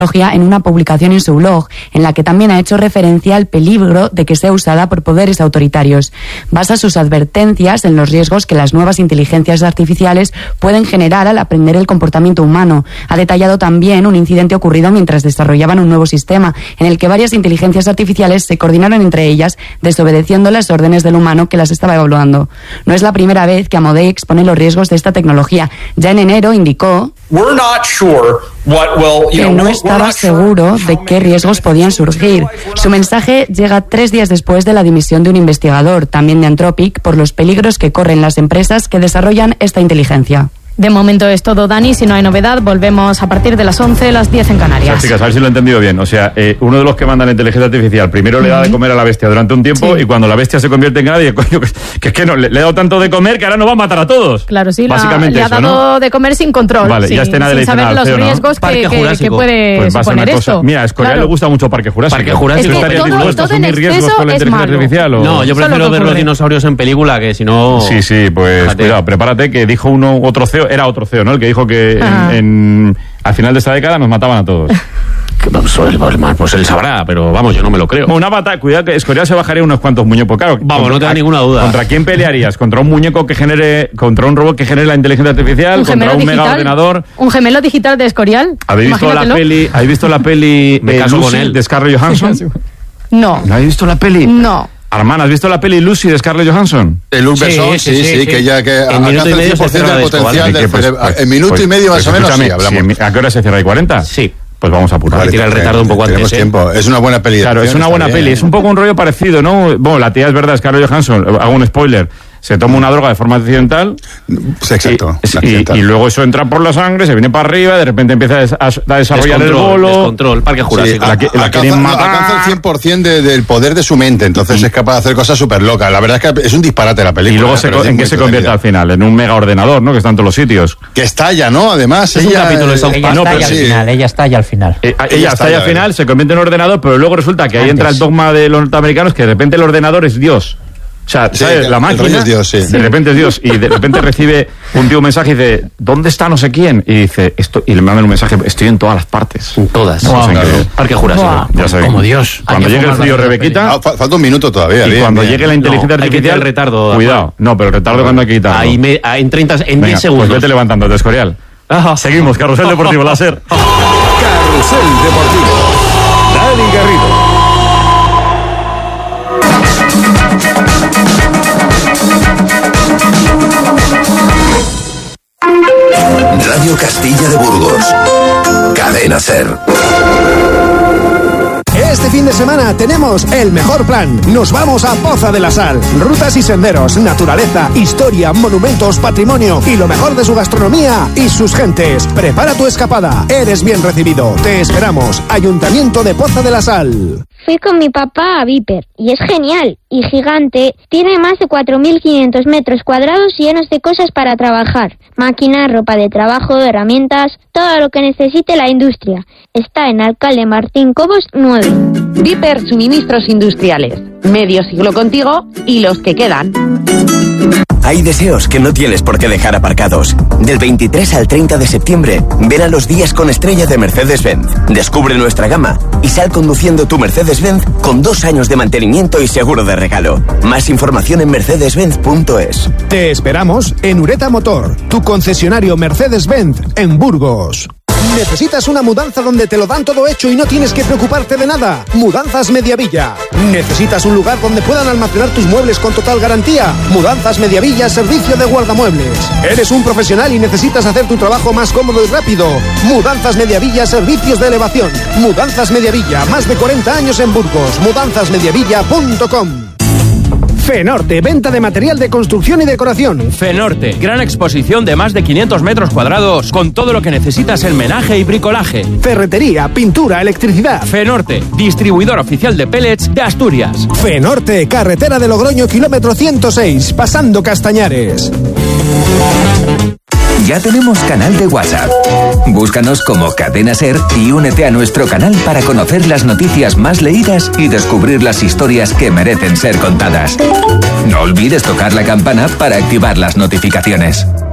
en una publicación en su blog, en la que también ha hecho referencia al peligro de que sea usada por poderes autoritarios. Basa sus advertencias en los riesgos que las nuevas inteligencias artificiales pueden generar al aprender el comportamiento humano. Ha detallado también un incidente ocurrido mientras desarrollaban un nuevo sistema, en el que varias inteligencias artificiales se coordinaron entre ellas, desobedeciendo las órdenes del humano que las estaba evaluando. No es la primera vez que Amodei expone los riesgos de esta tecnología. Ya en enero indicó que no estaba seguro de qué riesgos podían surgir. Su mensaje llega 3 días después de la dimisión de un investigador, también de Anthropic, por los peligros que corren las empresas que desarrollan esta inteligencia. De momento es todo, Dani. Si no hay novedad, volvemos a partir de las 11, las 10 en Canarias. O sea, chicas, a ver si lo he entendido bien. O sea, uno de los que manda la inteligencia artificial primero le da de comer a la bestia durante un tiempo, y cuando la bestia se convierte en ganado, coño, que es que no, le he dado tanto de comer que ahora nos va a matar a todos. Claro, sí, básicamente le ha dado de comer sin control. Vale, sí, ya esté nada sin saber los riesgos que puede pues suponer esto. Mira, a Escorial le gusta mucho Parque Jurásico. Parque Jurásico. Es que todo en exceso con la es inteligencia malo. artificial. No, yo prefiero ver los dinosaurios en película, que si no... Sí, pues fíjate. Cuidado, prepárate, que dijo otro CEO, era otro CEO, ¿no? El que dijo que al final de esta década nos mataban a todos. Pues él sabrá, pero vamos, yo no me lo creo. Una batalla, cuidado que Escorial se bajaría unos cuantos muñecos. Claro, vamos, no tengo ninguna duda. ¿Contra quién pelearías? ¿Contra un muñeco que genere, contra un robot que genere la inteligencia artificial? ¿Contra un mega ordenador? ¿Un gemelo digital de Escorial? ¿Habéis visto la peli Me caso Lucy, con él, de Scarlett Johansson? No. ¿No habéis visto la peli? No. Armán, ¿has visto la peli Lucy de Scarlett Johansson? El Urbesón, sí, que ya que alcanza el 100% del potencial del cerebro. En minuto y medio más o menos, sí, hablamos. ¿A qué hora se cierra? ¿Y 40? Sí. Pues vamos a apurar. Vale, tira el retardo un poco antes. Tenemos tiempo. Es una buena peli. Claro, es una buena peli. Es un poco un rollo parecido, ¿no? Bueno, la tía es verdad, Scarlett Johansson, hago un spoiler. Se toma una droga de forma accidental. Sí, exacto. Y luego eso entra por la sangre, se viene para arriba, de repente empieza a desarrollar el bolo. Descontrol, Parque Jurásico. La quieren matar. Alcanza el 100% del poder de su mente, entonces es capaz de hacer cosas súper locas. La verdad es que es un disparate la película. Y luego ¿en qué se convierte al final? En un mega ordenador, ¿no? Que está en todos los sitios. Que estalla, ¿no? Además, es un capítulo de South Park. Ella estalla al final. Ella estalla al final, se convierte en un ordenador, pero luego resulta que ahí entra el dogma de los norteamericanos, que de repente el ordenador es Dios. O sea, ¿sabes? La máquina, es Dios, de repente es Dios, y de repente recibe un tío un mensaje y dice, ¿dónde está no sé quién? Y dice, y le mandan un mensaje, estoy en todas las partes. En todas. Parque Jurásico. Ya sabes. Como Dios. Cuando llegue el frío, Rebequita... Falta un minuto todavía. Y cuando llegue la inteligencia artificial... el retardo. Cuidado. No, pero el retardo cuando hay que quitarlo. En 10 segundos. Pues vete levantando, de Escorial. Seguimos, Carrusel Deportivo, láser. Carrusel Deportivo. Dani Garrido. Radio Castilla de Burgos. Cadena SER. Este fin de semana tenemos el mejor plan. Nos vamos a Poza de la Sal. Rutas y senderos, naturaleza, historia, monumentos, patrimonio y lo mejor de su gastronomía y sus gentes. Prepara tu escapada. Eres bien recibido. Te esperamos. Ayuntamiento de Poza de la Sal. Fui con mi papá a Viper y es genial y gigante. Tiene más de 4.500 metros cuadrados llenos de cosas para trabajar. Máquinas, ropa de trabajo, herramientas, todo lo que necesite la industria. Está en Alcalde Martín Cobos 9. Viper Suministros Industriales. Medio siglo contigo y los que quedan. Hay deseos que no tienes por qué dejar aparcados. Del 23 al 30 de septiembre, ven a los días con estrella de Mercedes-Benz. Descubre nuestra gama y sal conduciendo tu Mercedes-Benz con 2 años de mantenimiento y seguro de regalo. Más información en mercedes-benz.es. Te esperamos en Ureta Motor, tu concesionario Mercedes-Benz en Burgos. ¿Necesitas una mudanza donde te lo dan todo hecho y no tienes que preocuparte de nada? Mudanzas Mediavilla. ¿Necesitas un lugar donde puedan almacenar tus muebles con total garantía? Mudanzas Mediavilla, servicio de guardamuebles. ¿Eres un profesional y necesitas hacer tu trabajo más cómodo y rápido? Mudanzas Mediavilla, servicios de elevación. Mudanzas Mediavilla, más de 40 años en Burgos. Mudanzasmediavilla.com. Fenorte, venta de material de construcción y decoración. Fenorte, gran exposición de más de 500 metros cuadrados con todo lo que necesitas en menaje y bricolaje. Ferretería, pintura, electricidad. Fenorte, distribuidor oficial de pellets de Asturias. Fenorte, carretera de Logroño, kilómetro 106, pasando Castañares. Ya tenemos canal de WhatsApp. Búscanos como Cadena SER y únete a nuestro canal para conocer las noticias más leídas y descubrir las historias que merecen ser contadas. No olvides tocar la campana para activar las notificaciones.